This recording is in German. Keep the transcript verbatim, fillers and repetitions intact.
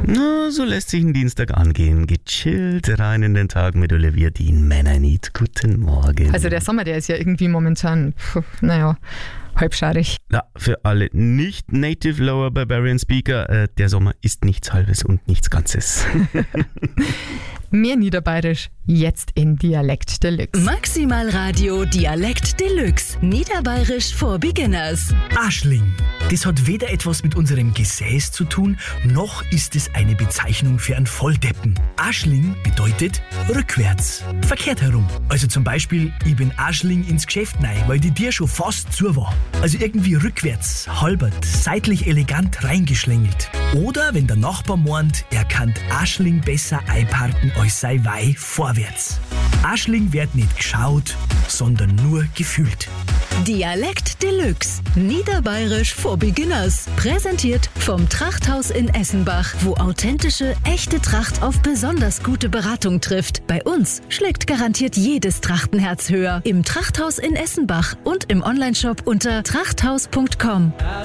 Na, so lässt sich ein Dienstag angehen. Gechillt rein in den Tag mit Olivia Dean. Männernied, guten Morgen. Also der Sommer, der ist ja irgendwie momentan, puh, naja, halbscharig. Ja, für alle nicht-Native Lower Barbarian Speaker, äh, der Sommer ist nichts Halbes und nichts Ganzes. Mehr Niederbayerisch, jetzt in Dialekt Deluxe. Maximal Radio Dialekt Deluxe. Niederbayerisch for Beginners. Aschling. Das hat weder etwas mit unserem Gesäß zu tun, noch ist es eine Bezeichnung für einen Volldeppen. Aschling bedeutet rückwärts, verkehrt herum. Also zum Beispiel, ich bin Aschling ins Geschäft rein, weil die Tür schon fast zu war. Also irgendwie rückwärts, halbert, seitlich elegant reingeschlängelt. Oder wenn der Nachbar meint, er kann Aschling besser einparken als sei Weih vorwärts. Aschling wird nicht geschaut, sondern nur gefühlt. Dialekt Deluxe. Niederbayerisch for Beginners. Präsentiert vom Trachthaus in Essenbach, wo authentische, echte Tracht auf besonders gute Beratung trifft. Bei uns schlägt garantiert jedes Trachtenherz höher. Im Trachthaus in Essenbach und im Onlineshop unter trachthaus punkt com.